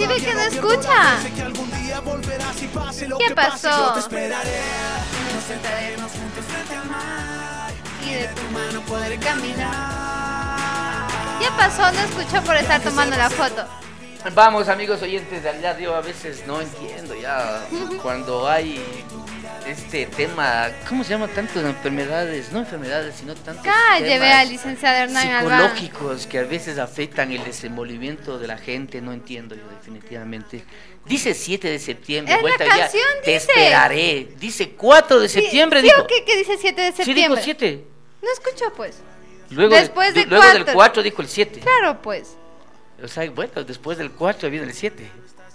ve que no escucha. ¿Qué pasó? Y de tu mano poder caminar. ¿Qué pasó? No escuchó por estar tomando la foto. Vamos, amigos oyentes, en realidad yo a veces no entiendo ya cuando hay este tema, ¿cómo se llama? Tanto de enfermedades, no enfermedades, sino tantos Calle, vea, temas licenciado Hernán Albán. psicológicos que a veces afectan el desenvolvimiento de la gente, no entiendo yo definitivamente. Dice 7 de septiembre, En vuelta la ya, canción te dice. esperaré. Dice 4 de septiembre, ¿Sí dijo. o qué dice 7 de Sí, septiembre? dijo 7. No escuchó, pues. Luego, Después de luego del cuatro. 4 dijo el 7. Claro, pues. O sea, bueno, después del 4 viene el 7.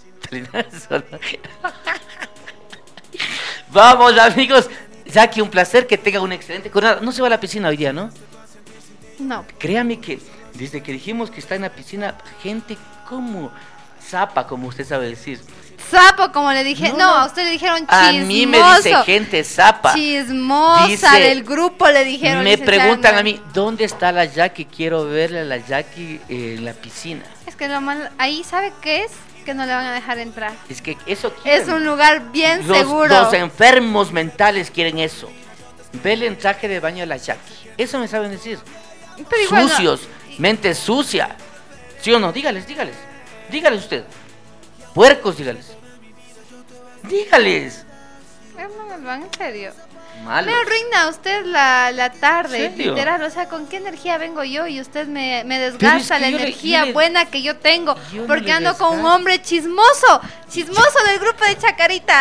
Vamos, amigos. Jackie, un placer, que tenga una excelente jornada. No se va a la piscina hoy día, ¿no? No. Créame que desde que dijimos que está en la piscina, gente como zapa, como usted sabe decir. Sapo, como le dije. No, No, no. a usted le dijeron chismoso. A mí me dice gente zapa. Chismosa Dice, del grupo, le dijeron. Me licenciada preguntan Hernán. a mí, ¿dónde está la Jackie? Quiero verle a la Jackie en la piscina. Es que lo malo, ahí, ¿sabe qué es? Que no le van a dejar entrar. Es que eso quieren. Es un lugar bien Los seguro. enfermos mentales quieren eso. Vele en traje de baño a la Jackie. Eso me saben decir. Pero igual no. Sucios, mente sucia. ¿Sí o no? Dígales. Dígales usted. Puercos, dígales. Dígales. Hernán Albán, en serio. Malos. Me arruina usted la tarde, ¿En serio? literal. O sea, ¿con qué energía vengo yo? Y usted me Pero desgasta es que la yo le- energía yo le- buena que yo tengo. yo no Porque le ando con un desgasto. hombre chismoso. Chismoso del grupo de Chacaritas.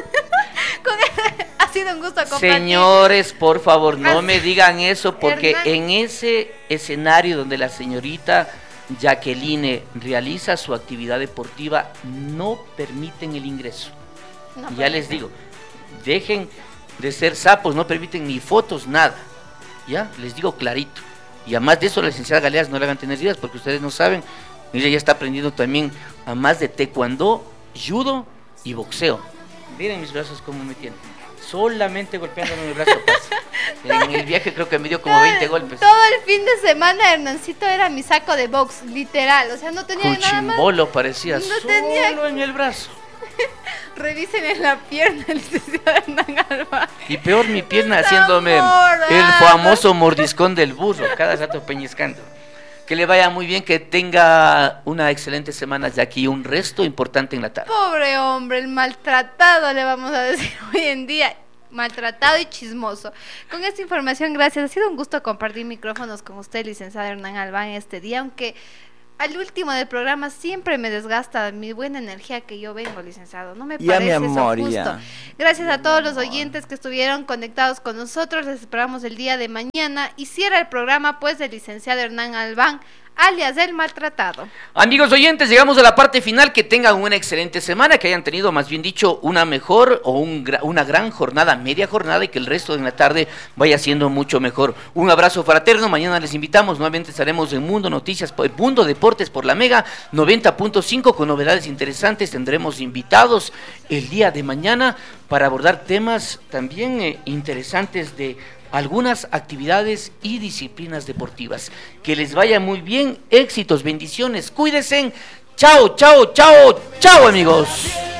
Ha sido un gusto compartir. Señores, por favor, no Así- me digan eso, porque Hernán. en ese escenario donde la señorita Jacqueline realiza su actividad deportiva, no permiten el ingreso. No, Ya pues, les digo, dejen de ser sapos, no permiten ni fotos, nada. Ya, les digo clarito. Y además de eso, la licenciada Galeas no le hagan tener ideas, porque ustedes no saben, ella ya está aprendiendo también a más de taekwondo, judo y boxeo. Miren mis brazos cómo me tienen. Solamente golpeándome el brazo pasa. En el viaje creo que me dio como 20 golpes. Todo el fin de semana Hernancito era mi saco de box, literal. O sea, no tenía nada más. Cuchimbolo parecía, No solo tenía- en el brazo. Revisen en la pierna, licenciado Hernán Albán. Y peor mi pierna Está haciéndome morada. el famoso mordiscón del burro, cada rato peñiscando. Que le vaya muy bien, que tenga una excelente semana ya aquí, un resto importante en la tarde. Pobre hombre, el maltratado le vamos a decir hoy en día. Maltratado y chismoso. Con esta información, gracias. Ha sido un gusto compartir micrófonos con usted, licenciado Hernán Albán, este día, aunque al último del programa siempre me desgasta mi buena energía que yo vengo, licenciado. No me Ya, parece mi amor, eso justo. ya. Gracias a todos los oyentes que estuvieron conectados con nosotros. Les esperamos el día de mañana. Y cierra el programa, pues, del licenciado Hernán Albán, alias el maltratado. Amigos oyentes, llegamos a la parte final. Que tengan una excelente semana, que hayan tenido, más bien dicho, una mejor o una gran jornada, media jornada, y que el resto de la tarde vaya siendo mucho mejor. Un abrazo fraterno. Mañana les invitamos, nuevamente estaremos en Mundo Noticias, Mundo Deportes por la Mega 90.5 con novedades interesantes. Tendremos invitados el día de mañana para abordar temas también interesantes de algunas actividades y disciplinas deportivas. Que les vaya muy bien, éxitos, bendiciones, cuídense. Chao, chao, chao, chao, amigos.